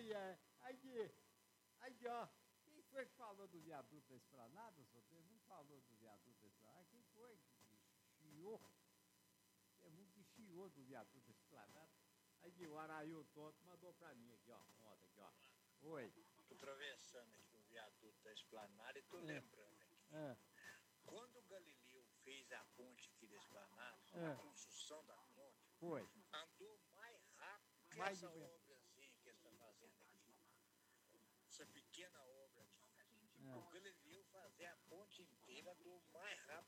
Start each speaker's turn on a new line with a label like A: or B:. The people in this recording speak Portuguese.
A: Aí, ó, quem foi que falou do viaduto da Esplanada, senhor? Teve um que falou do viaduto da Esplanada. Quem foi que chiou? Teve um que chiou do viaduto da Esplanada. Aí, o Arail Tonto mandou pra mim aqui, ó, ontem aqui, ó. Oi.
B: Tô atravessando aqui o viaduto da Esplanada e tô lembrando aqui. Quando o Galileu fez a ponte aqui da Esplanada, a construção da ponte, andou mais rápido que essa obrazinha que ele está fazendo aqui. Essa pequena obra aqui. O Galileu fazer a ponte inteira andou mais rápido